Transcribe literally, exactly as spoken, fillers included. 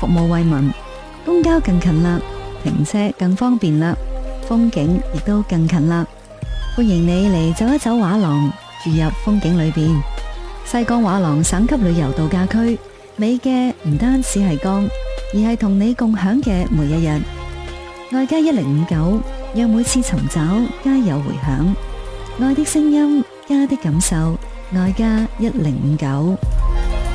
服務惠民，公交更近啦，停車更方便啦，風景亦都更近啦。歡迎你嚟走一走畫廊，住入風景裏邊。西江畫廊省級旅遊度假區，美嘅唔單止係江，而係同你共享嘅每一日。愛家一零五九，讓每次尋找皆有回響。愛的聲音，家的感受，愛家一零五九。